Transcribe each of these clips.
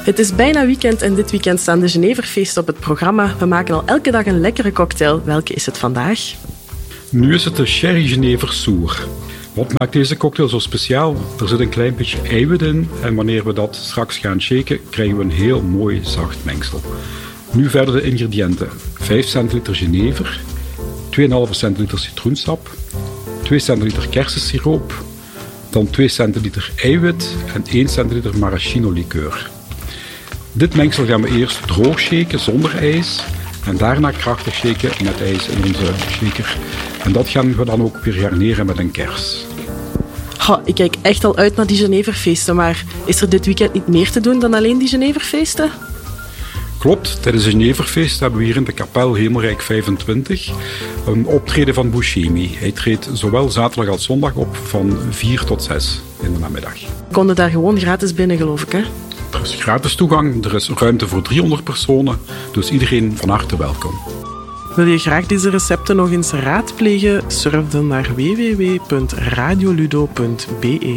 Het is bijna weekend en dit weekend staan de Geneverfeesten op het programma. We maken al elke dag een lekkere cocktail. Welke is het vandaag? Nu is het de Sherry Genever Sour. Wat maakt deze cocktail zo speciaal? Er zit een klein beetje eiwit in en wanneer we dat straks gaan shaken, krijgen we een heel mooi zacht mengsel. Nu verder de ingrediënten. 5 centiliter Genever, 2,5 centiliter citroensap, 2 centiliter kersensiroop, dan 2 centiliter eiwit en 1 centiliter maraschino likeur. Dit mengsel gaan we eerst droog shaken zonder ijs en daarna krachtig shaken met ijs in onze shaker. En dat gaan we dan ook weer garneren met een kers. Ik kijk echt al uit naar die Geneverfeesten, maar is er dit weekend niet meer te doen dan alleen die Geneverfeesten? Klopt, tijdens de Geneverfeest hebben we hier in de kapel Hemelrijk 25 een optreden van Buscemi. Hij treedt zowel zaterdag als zondag op van 4 tot 6 in de namiddag. We konden daar gewoon gratis binnen, geloof ik, hè? Er is gratis toegang, er is ruimte voor 300 personen, dus iedereen van harte welkom. Wil je graag deze recepten nog eens raadplegen? Surf dan naar www.radioludo.be.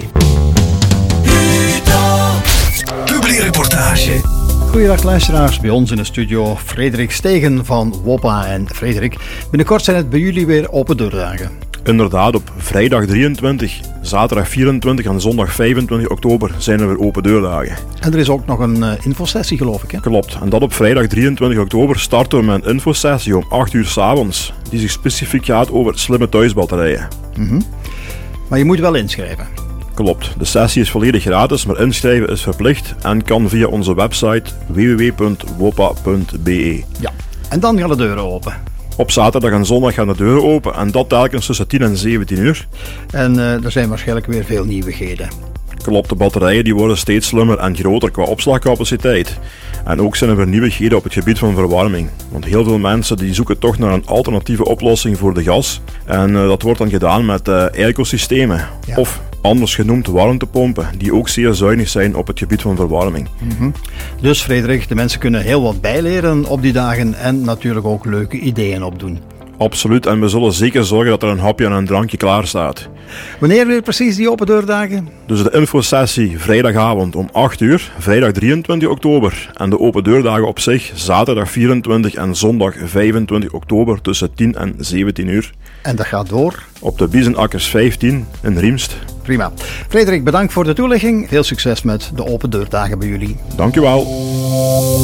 Publiereportage. Goeiedag luisteraars, bij ons in de studio Frederik Stegen van WOPA. En Frederik, binnenkort zijn het bij jullie weer open deurdagen. Inderdaad, op vrijdag 23, zaterdag 24 en zondag 25 oktober zijn er weer open deurdagen. En er is ook nog een infosessie, geloof ik, hè? Klopt, en dat op vrijdag 23 oktober starten we met een infosessie om 8 uur 's avonds, die zich specifiek gaat over slimme thuisbatterijen. Maar je moet wel inschrijven. Klopt, de sessie is volledig gratis, maar inschrijven is verplicht en kan via onze website www.wopa.be. Ja, en dan gaan de deuren open. Op zaterdag en zondag gaan de deuren open en dat telkens tussen 10 en 17 uur. En er zijn waarschijnlijk weer veel nieuwigheden. Klopt, de batterijen die worden steeds slimmer en groter qua opslagcapaciteit. En ook zijn er weer nieuwigheden op het gebied van verwarming. Want heel veel mensen die zoeken toch naar een alternatieve oplossing voor de gas. En dat wordt dan gedaan met airco-systemen. Ja. Of anders genoemd warmtepompen, die ook zeer zuinig zijn op het gebied van verwarming. Dus Frederik, de mensen kunnen heel wat bijleren op die dagen en natuurlijk ook leuke ideeën opdoen. Absoluut, en we zullen zeker zorgen dat er een hapje en een drankje klaar staat. Wanneer weer precies die open deurdagen? Dus de infosessie vrijdagavond om 8 uur, vrijdag 23 oktober. En de open deurdagen op zich, zaterdag 24 en zondag 25 oktober tussen 10 en 17 uur. En dat gaat door? Op de Biezenakkers 15 in Riemst. Prima. Frederik, bedankt voor de toelichting. Veel succes met de open deurdagen bij jullie. Dankjewel.